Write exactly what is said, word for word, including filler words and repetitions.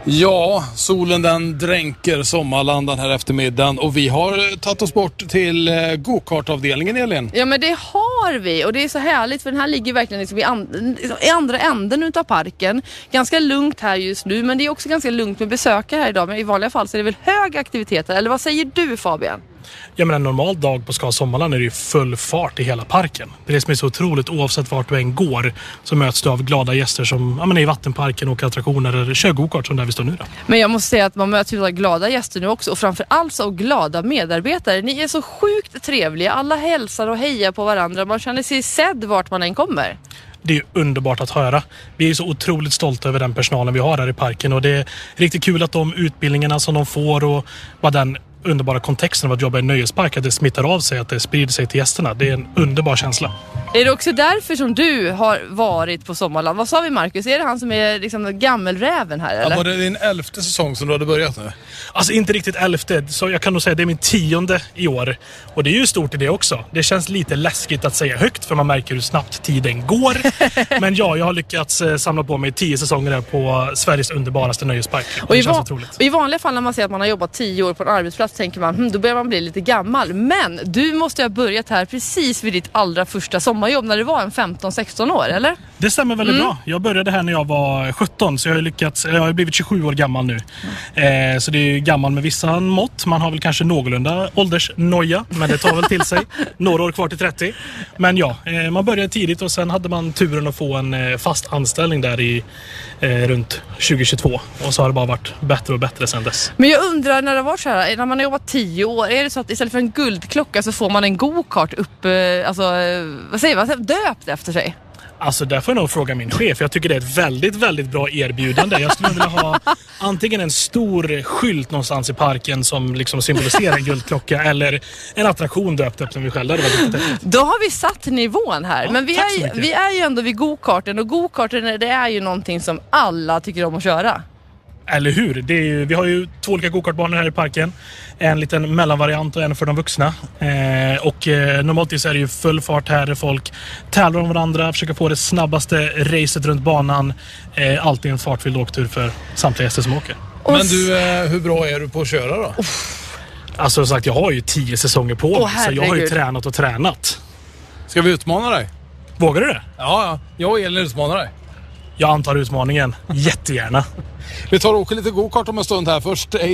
Ja, solen den dränker Sommarland den här eftermiddagen och vi har tagit oss bort till eh, go-kartavdelningen, Elin. Ja, men det har vi och det är så härligt för den här ligger verkligen liksom i, and- i andra änden utav parken. Ganska lugnt här just nu, men det är också ganska lugnt med besökare här idag. Men i vanliga fall så är det väl hög aktivitet, eller vad säger du, Fabian? Ja, men en normal dag på Ska Sommarland är det ju full fart i hela parken. Det är det som är så otroligt, oavsett vart du än går så möts du av glada gäster som ja, men är i vattenparken, åker attraktioner eller kör go-kart som där vi står nu då. Men jag måste säga att man möts av glada gäster nu också och framförallt så glada medarbetare. Ni är så sjukt trevliga, alla hälsar och hejar på varandra, man känner sig sedd vart man än kommer. Det är ju underbart att höra. Vi är så otroligt stolta över den personalen vi har här i parken och det är riktigt kul att de utbildningarna som de får och vad den underbara kontexten av att jobba i en nöjespark, att det smittar av sig, att det sprider sig till gästerna. Det är en underbar känsla. Är det också därför som du har varit på Sommarland? Vad sa vi, Marcus? Är det han som är liksom gammelräven här, eller? Ja, var det din elfte säsong som du hade börjat nu? Alltså inte riktigt elfte, så jag kan nog säga att det är min tionde i år. Och det är ju stort i det också. Det känns lite läskigt att säga högt för man märker hur snabbt tiden går. Men ja, jag har lyckats samla på mig tio säsonger här på Sveriges underbaraste nöjespark. Och det i, känns va- otroligt. och i vanliga fall när man säger att man har jobbat tio år på en arbetsplats tänker man, hm, då börjar man bli lite gammal. Men du måste ha börjat här precis vid ditt allra första sommarjobb när du var en femton sexton år, eller? Det stämmer väldigt Mm. bra. Jag började här när jag var sjutton, så jag har lyckats, jag har blivit tjugosju år gammal nu. Mm. Eh, så det är ju gammal med vissa mått. Man har väl kanske någorlunda åldersnoja, men det tar väl till sig. Några år kvar till trettio. Men ja, eh, man började tidigt och sen hade man turen att få en eh, fast anställning där i eh, runt tjugo tjugotvå. Och så har det bara varit bättre och bättre sedan dess. Men jag undrar, när det var så här, när man har jobbat tio år, är det så att istället för en guldklocka så får man en go-kart upp, eh, alltså, eh, vad säger man, döpt efter sig? Alltså där får jag nog fråga min chef. Jag tycker det är ett väldigt, väldigt bra erbjudande. Jag skulle vilja ha antingen en stor skylt någonstans i parken som liksom symboliserar en guldklocka eller en attraktion döpt efter mig själv. Det var Då har vi satt nivån här. Ja, Men vi tack så är, mycket. vi är ju ändå vid go-karten och go-karten, det är ju någonting som alla tycker om att köra. Eller hur? Det är ju, vi har ju två olika go-kartbanor här i parken. En liten mellanvariant och en för de vuxna. Eh, och eh, normalt så är det ju full fart här. Folk tävlar om varandra, försöker få det snabbaste racet runt banan. Eh, alltid en fartfylld åktur för samtliga gäster som åker. Men du, eh, hur bra är du på att köra då? Alltså som sagt, jag har ju tio säsonger på mig. Åh, så jag har ju herregud. tränat och tränat. Ska vi utmana dig? Vågar du det? Ja, ja. Jag och Elin utmanar dig. Jag antar utmaningen. Jättegärna. Vi tar och åker lite go-kart om en stund här. Först